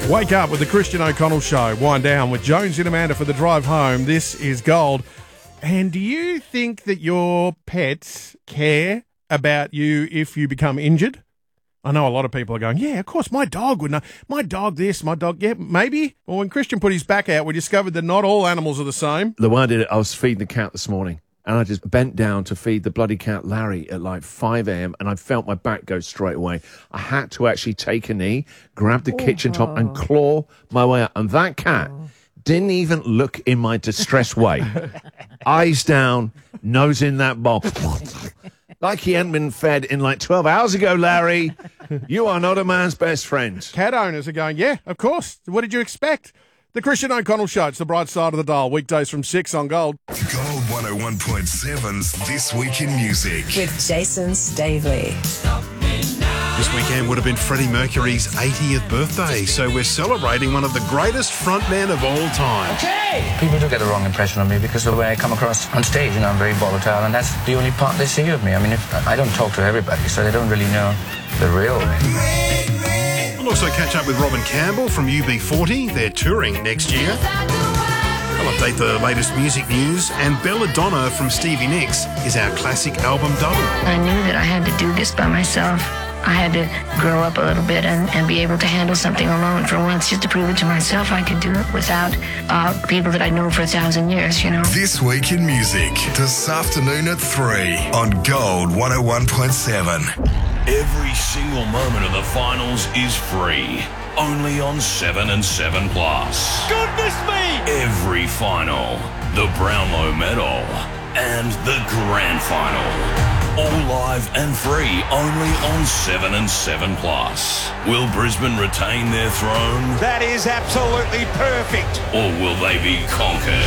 Wake up with the Christian O'Connell Show. Wind down with Jones and Amanda for the drive home. This is Gold. And do you think that your pets care about you if you become injured? I know a lot of people are going, yeah, of course, my dog would know. My dog this, my dog, yeah, maybe. Well, when Christian put his back out, we discovered that not all animals are the same. The way I did it, I was feeding the cat this morning, and I just bent down to feed the bloody cat Larry at like 5 a.m, and I felt my back go straight away. I had to actually take a knee, grab the kitchen top, and claw my way up. And that cat didn't even look in my distressed way. Eyes down, nose in that bowl. Like he hadn't been fed in like 12 hours ago, Larry. You are not a man's best friend. Cat owners are going, yeah, of course. What did you expect? The Christian O'Connell Show. It's the bright side of the dial. Weekdays from 6 on Gold. Gold 101.7's This Week in Music. With Jason Stavely. This weekend would have been Freddie Mercury's 80th birthday, so we're celebrating one of the greatest frontmen of all time. Okay! People do get the wrong impression of me because of the way I come across on stage, I'm very volatile, and that's the only part they see of me. I mean, I don't talk to everybody, so they don't really know the real me. We'll also catch up with Robin Campbell from UB40. They're touring next year. I'll update the latest music news, and Belladonna from Stevie Nicks is our classic album double. I knew that I had to do this by myself. I had to grow up a little bit and be able to handle something alone for once, just to prove it to myself I could do it without people that I'd known for 1,000 years, you know. This Week in Music, this afternoon at 3 on Gold 101.7. Every single moment of the finals is free. Only on 7 and 7 Plus. Goodness me! Every final, the Brownlow Medal, and the Grand Final. All live and free, only on 7 and 7 Plus. Will Brisbane retain their throne? That is absolutely perfect. Or will they be conquered?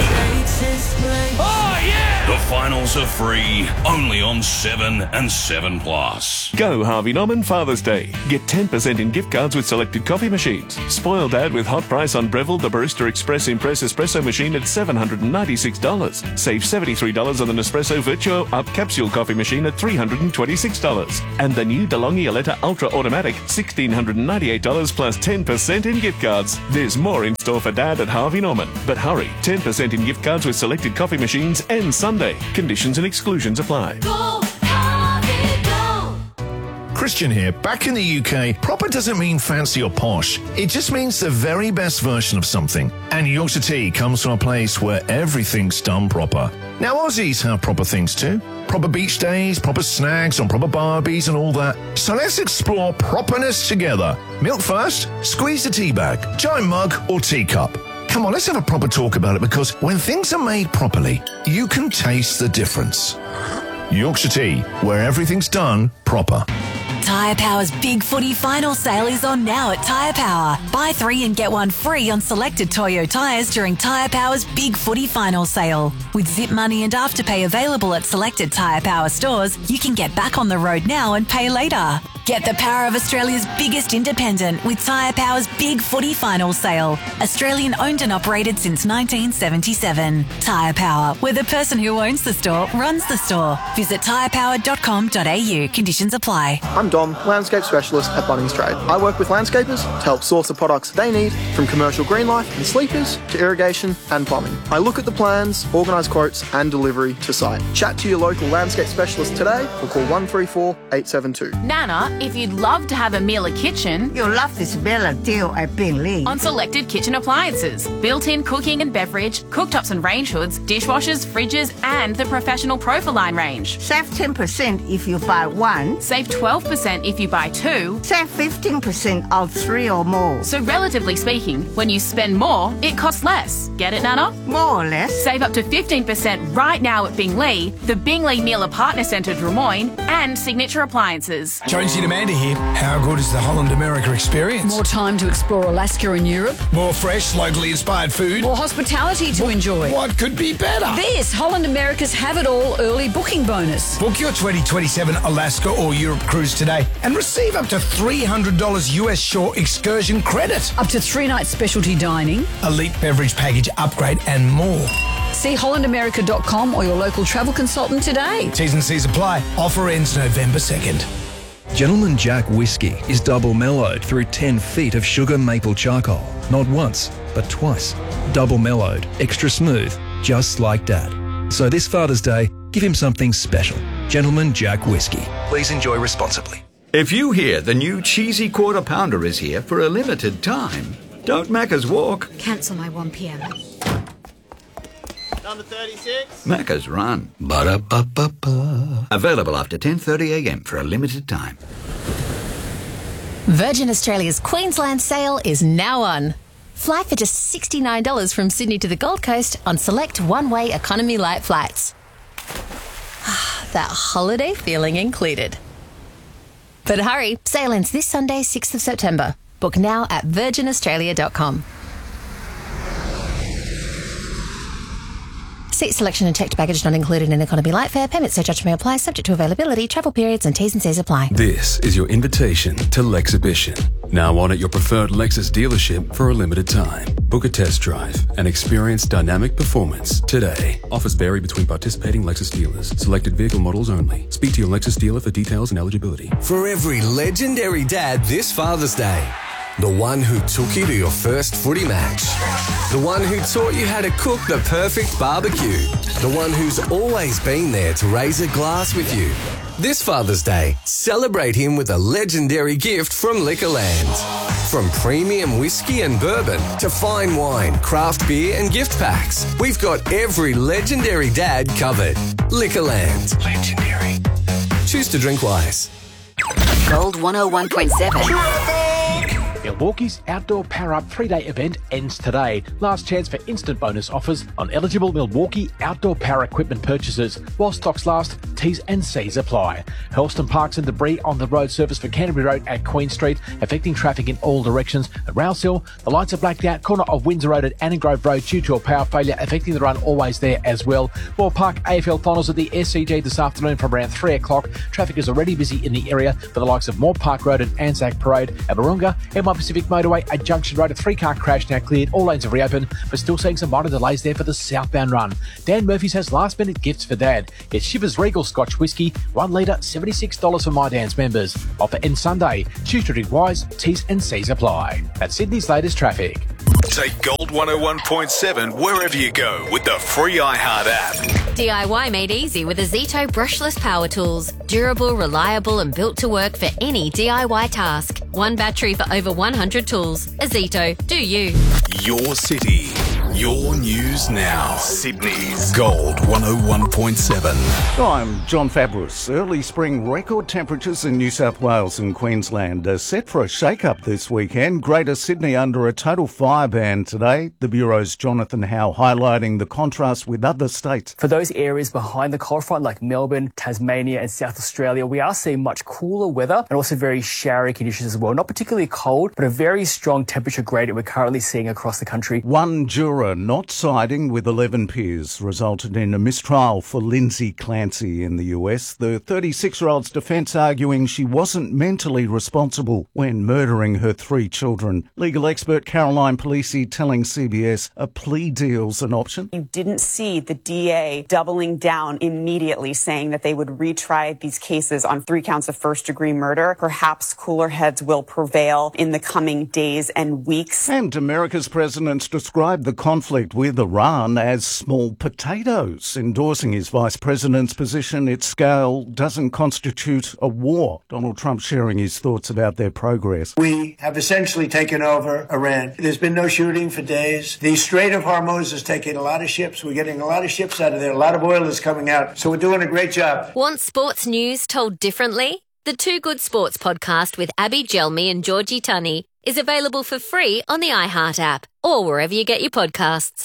Oh, yeah! The finals are free, only on 7 and 7 Plus. Go Harvey Norman Father's Day. Get 10% in gift cards with selected coffee machines. Spoil Dad with hot price on Breville the Barista Express Impress Espresso machine at $796. Save $73 on the Nespresso Virtuo Up Capsule Coffee Machine at $326. And the new DeLonghi Aletta Ultra Automatic, $1,698 plus 10% in gift cards. There's more in store for Dad at Harvey Norman. But hurry, 10% in gift cards with selected coffee machines and Sunday. Conditions and exclusions apply. Go, Harvey, go. Christian here. Back in the UK, proper doesn't mean fancy or posh. It just means the very best version of something. And Yorkshire Tea comes from a place where everything's done proper. Now, Aussies have proper things too. Proper beach days, proper snags on proper barbies and all that. So let's explore properness together. Milk first, squeeze the tea bag, chai mug or teacup. Come on, let's have a proper talk about it, because when things are made properly, you can taste the difference. Yorkshire Tea, where everything's done proper. Tyre Power's Big Footy Final Sale is on now at Tyre Power. Buy 3 and get 1 free on selected Toyo tyres during Tyre Power's Big Footy Final Sale. With Zip Money and Afterpay available at selected Tyre Power stores, you can get back on the road now and pay later. Get the power of Australia's biggest independent with Tyre Power's Big Footy Final Sale. Australian owned and operated since 1977. Tyre Power, where the person who owns the store runs the store. Visit tyrepower.com.au. Conditions apply. I'm Dom, landscape specialist at Bunnings Trade. I work with landscapers to help source the products they need, from commercial green life and sleepers to irrigation and plumbing. I look at the plans, organise quotes and delivery to site. Chat to your local landscape specialist today or call 134 872. Nana, if you'd love to have a Miele kitchen, you'll love this Bella deal at Bingley. On selected kitchen appliances, built-in cooking and beverage, cooktops and range hoods, dishwashers, fridges and the professional Profiline range. Save 10% if you buy 1. Save 12% if you buy 2. Save 15% on 3 or more. So relatively speaking, when you spend more, it costs less. Get it, Nana? More or less. Save up to 15% right now at Bingley, the Bingley Miele Partner Centre Drummoyne and Signature Appliances. Jonesy and Amanda here. How good is the Holland America experience? More time to explore Alaska and Europe. More fresh, locally inspired food. More hospitality to enjoy. What could be better? This Holland America's Have It All early booking bonus. Book your 2027 Alaska or Europe cruise today and receive up to $300 US shore excursion credit. Up to 3-night specialty dining. Elite beverage package upgrade and more. See hollandamerica.com or your local travel consultant today. T's and C's apply. Offer ends November 2nd. Gentleman Jack whiskey is double mellowed through 10 feet of sugar maple charcoal. Not once, but twice. Double mellowed, extra smooth, just like Dad. So this Father's Day, give him something special. Gentleman Jack whiskey. Please enjoy responsibly. If you hear the new cheesy quarter pounder is here for a limited time, don't Macca's walk. Cancel my 1 p.m. Number 36. Macca's run. Ba-da-ba-ba-ba. Available after 10:30 a.m. for a limited time. Virgin Australia's Queensland sale is now on. Fly for just $69 from Sydney to the Gold Coast on select one-way economy light flights. That holiday feeling included. But hurry, sale ends this Sunday, 6th of September. Book now at virginaustralia.com. Seat selection and checked baggage not included in economy light fare. Payment surcharge may apply, subject to availability, travel periods and T's and C's apply. This is your invitation to Lexhibition. Now on at your preferred Lexus dealership for a limited time. Book a test drive and experience dynamic performance today. Offers vary between participating Lexus dealers. Selected vehicle models only. Speak to your Lexus dealer for details and eligibility. For every legendary dad this Father's Day. The one who took you to your first footy match. The one who taught you how to cook the perfect barbecue. The one who's always been there to raise a glass with you. This Father's Day, celebrate him with a legendary gift from Liquorland. From premium whiskey and bourbon to fine wine, craft beer and gift packs, we've got every legendary dad covered. Liquorland. Legendary. Choose to drink wise. Gold 101.7. Milwaukee's Outdoor Power Up 3-day event ends today. Last chance for instant bonus offers on eligible Milwaukee outdoor power equipment purchases. While stocks last, T's and C's apply. Hurlston parks and debris on the road surface for Canterbury Road at Queen Street, affecting traffic in all directions. At Rouse Hill, the lights are blacked out, corner of Windsor Road at Anning Grove Road due to a power failure, affecting the run always there as well. Moore Park AFL finals at the SCG this afternoon from around 3 o'clock. Traffic is already busy in the area for the likes of Moore Park Road and Anzac Parade. At Barunga, MI Pacific Motorway at Junction Road, a 3-car crash now cleared. All lanes have reopened, but still seeing some minor delays there for the southbound run. Dan Murphy's has last-minute gifts for Dad. Get Shivers Regal Scotch Whisky, 1 litre, $76 for My Dan's members. Offer ends Sunday. Choose to drink wise. T's and C's apply. That's Sydney's latest traffic. Take Gold 101.7 wherever you go with the free iHeart app. DIY made easy with a Zito brushless power tools. Durable, reliable and built to work for any DIY task. One battery for over 100 tools. A Zito. Do you. Your city. Your news now. Sydney's Gold 101.7. I'm John Fabris. Early spring record temperatures in New South Wales and Queensland are set for a shake-up this weekend. Greater Sydney under a total fire ban today. The Bureau's Jonathan Howe highlighting the contrast with other states. For those areas behind the cold front like Melbourne, Tasmania and South Australia, we are seeing much cooler weather and also very showery conditions as well. Not particularly cold, but a very strong temperature gradient we're currently seeing across the country. One juror not siding with 11 peers resulted in a mistrial for Lindsay Clancy in the US. The 36-year-old's defence arguing she wasn't mentally responsible when murdering her 3 children. Legal expert Caroline Polisi telling CBS a plea deal's an option. You didn't see the DA doubling down immediately, saying that they would retry these cases on 3 counts of first-degree murder. Perhaps cooler heads will prevail in the coming days and weeks. And America's president's described the conflict with Iran as small potatoes, endorsing his vice president's position its scale doesn't constitute a war. Donald Trump sharing his thoughts about their progress. We have essentially taken over Iran. There's been no shooting for days. The Strait of Hormuz is taking a lot of ships. We're getting a lot of ships out of there. A lot of oil is coming out. So we're doing a great job. Want sports news told differently? The Too Good Sports podcast with Abby Gelmi and Georgie Tunney is available for free on the iHeart app or wherever you get your podcasts.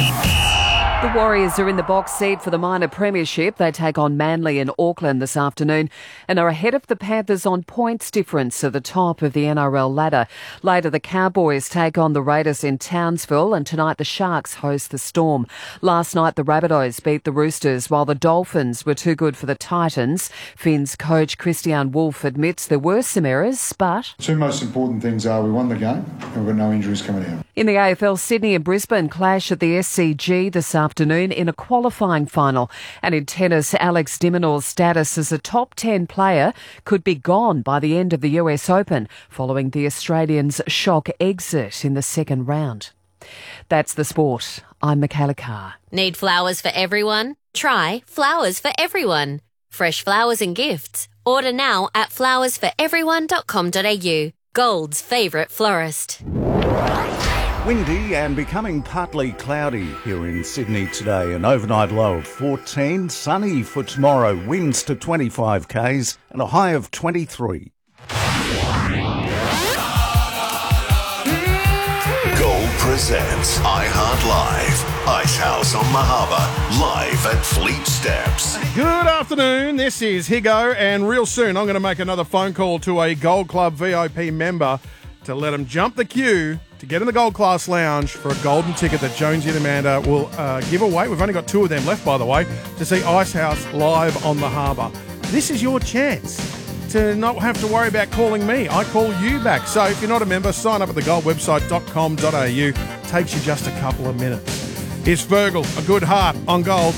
The Warriors are in the box seat for the minor premiership. They take on Manly in Auckland this afternoon and are ahead of the Panthers on points difference at the top of the NRL ladder. Later, the Cowboys take on the Raiders in Townsville, and tonight the Sharks host the Storm. Last night, the Rabbitohs beat the Roosters, while the Dolphins were too good for the Titans. Finns coach Christian Wolff admits there were some errors, but... Two most important things are we won the game and we've got no injuries coming out. In the AFL, Sydney and Brisbane clash at the SCG this afternoon. afternoon in a qualifying final. And in tennis, Alex de Minaur's status as a top 10 player could be gone by the end of the US Open, following the Australian's shock exit in the second round. That's the sport. I'm Michaela Carr. Need flowers for everyone? Try Flowers for Everyone. Fresh flowers and gifts. Order now at flowersforeveryone.com.au. Gold's favourite florist. Windy and becoming partly cloudy here in Sydney today. An overnight low of 14. Sunny for tomorrow. Winds to 25 k's and a high of 23. Gold presents iHeart Live. Icehouse on Mahaba, live at Fleet Steps. Good afternoon, this is Higo, and real soon I'm going to make another phone call to a Gold Club VIP member to let him jump the queue to get in the Gold Class Lounge for a golden ticket that Jonesy and Amanda will give away. We've only got 2 of them left, by the way, to see Icehouse live on the harbour. This is your chance to not have to worry about calling me. I call you back. So if you're not a member, sign up at thegoldwebsite.com.au. Takes you just a couple of minutes. Here's Fergal, A Good Heart on Gold.